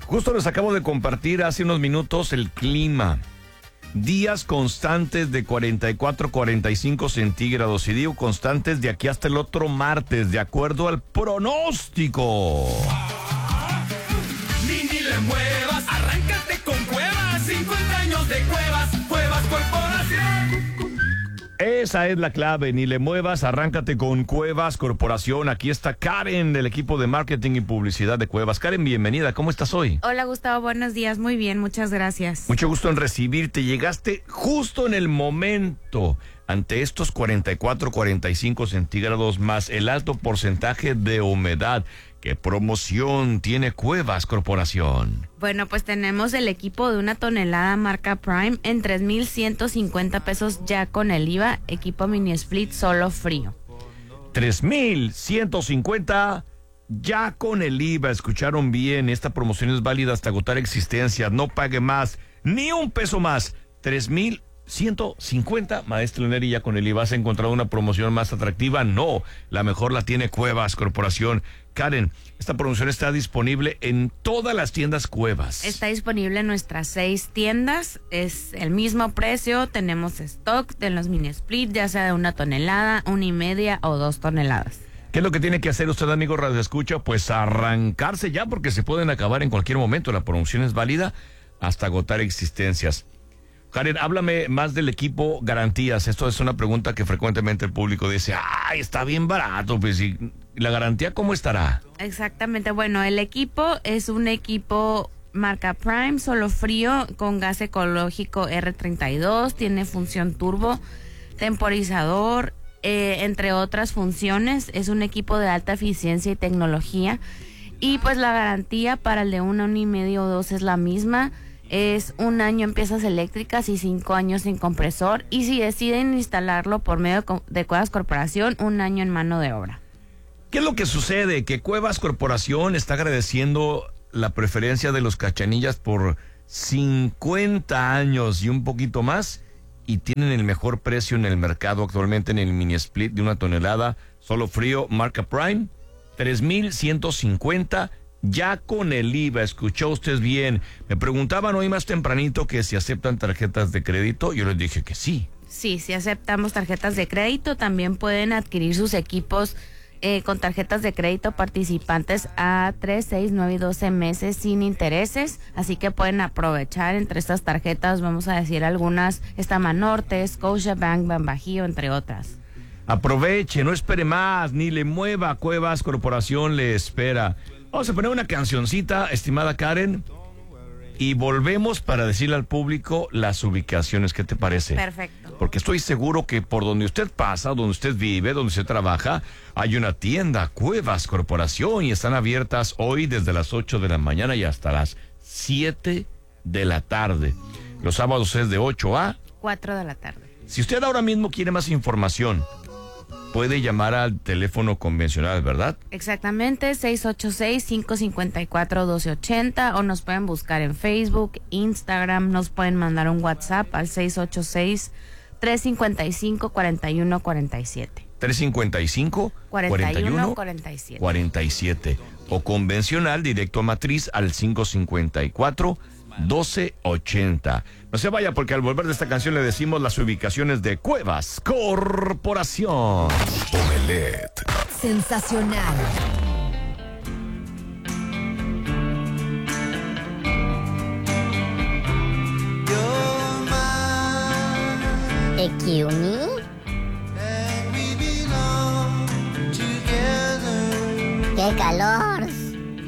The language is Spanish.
Justo les acabo de compartir hace unos minutos el clima. Días constantes de 44, 45 centígrados. Y digo constantes de aquí hasta el otro martes, de acuerdo al pronóstico. Ni le muevas, arráncate con Cuevas. 50 años de Cuevas, Cuevas Corporación. Esa es la clave, ni le muevas, arráncate con Cuevas Corporación. Aquí está Karen del equipo de marketing y publicidad de Cuevas. Karen, bienvenida, ¿cómo estás hoy? Hola Gustavo, buenos días, muy bien, muchas gracias. Mucho gusto en recibirte, llegaste justo en el momento. Ante estos 44, 45 centígrados más el alto porcentaje de humedad. ¿Qué promoción tiene Cuevas Corporación? Bueno, pues tenemos el equipo de 1 tonelada marca Prime en 3,150 pesos ya con el IVA, equipo mini split solo frío. 3,150 ya con el IVA. Escucharon bien, esta promoción es válida hasta agotar existencias. No pague más, ni un peso más. 3,150, maestro Neri, ya con el IVA. ¿Has encontrado una promoción más atractiva? No, la mejor la tiene Cuevas Corporación. Karen, esta promoción está disponible en todas las tiendas Cuevas. Está disponible en nuestras 6 tiendas, es el mismo precio, tenemos stock de los mini split, ya sea de 1 tonelada, 1,5 o 2 toneladas. ¿Qué es lo que tiene que hacer usted, amigo Radio Escucha? Pues arrancarse ya, porque se pueden acabar en cualquier momento. La promoción es válida hasta agotar existencias. Karen, háblame más del equipo garantías. Esto es una pregunta que frecuentemente el público dice, ¡ay, está bien barato! Pues, ¿y la garantía cómo estará? Exactamente, bueno, el equipo es un equipo marca Prime, solo frío, con gas ecológico R32, tiene función turbo, temporizador, entre otras funciones. Es un equipo de alta eficiencia y tecnología. Y pues la garantía para el de 1, 1,5 o 2 es la misma. Es 1 año en piezas eléctricas y 5 años sin compresor. Y si deciden instalarlo por medio de Cuevas Corporación, 1 año en mano de obra. ¿Qué es lo que sucede? Que Cuevas Corporación está agradeciendo la preferencia de los Cachanillas por 50 años y un poquito más, y tienen el mejor precio en el mercado actualmente en el mini split de 1 tonelada, solo frío, marca Prime, 3,150 ya con el IVA. Escuchó usted bien. Me preguntaban hoy más tempranito que si aceptan tarjetas de crédito. Yo les dije que sí. Sí, sí aceptamos tarjetas de crédito. También pueden adquirir sus equipos con tarjetas de crédito participantes a 3, 6, 9 y 12 meses sin intereses. Así que pueden aprovechar entre estas tarjetas, vamos a decir algunas, está Banorte, Scotiabank, Banbajío, entre otras. Aproveche, no espere más, ni le mueva. Cuevas Corporación le espera. Vamos a poner una cancioncita, estimada Karen, y volvemos para decirle al público las ubicaciones. ¿Qué te parece? Perfecto. Porque estoy seguro que por donde usted pasa, donde usted vive, donde usted trabaja, hay una tienda, Cuevas Corporación, y están abiertas hoy desde las 8 de la mañana y hasta las 7 de la tarde. Los sábados es de 8 a 4 de la tarde. Si usted ahora mismo quiere más información, puede llamar al teléfono convencional, ¿verdad? Exactamente, 686-554-1280, o nos pueden buscar en Facebook, Instagram, nos pueden mandar un WhatsApp al 686-355-4147. 355-4147. O convencional, directo a matriz al 554-1280. No se vaya, porque al volver de esta canción le decimos las ubicaciones de Cuevas Corporación. Omelette. Sensacional. Excuse me. ¡Qué calor!